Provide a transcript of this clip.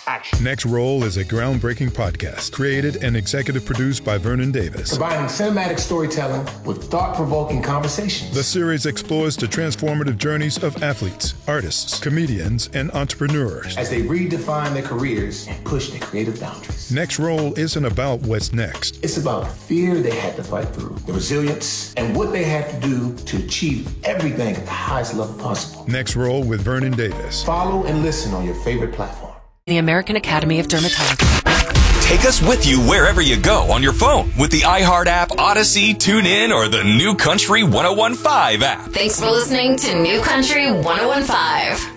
action. Next Roll is a groundbreaking podcast created and executive produced by Vernon Davis. Combining cinematic storytelling with thought-provoking conversations. The series explores the transformative journeys of athletes, artists, comedians, and entrepreneurs as they redefine their careers and push their creative boundaries. Next Roll isn't about what's next. It's about the fear they had to fight through, the resilience, and what they had to do to achieve everything at the highest level possible. Next Roll with Vernon Davis. Follow and listen on your favorite platform. The American Academy of Dermatology. Take us with you wherever you go on your phone with the iHeart app, Odyssey, TuneIn, or the New Country 101.5 app. Thanks for listening to New Country 101.5.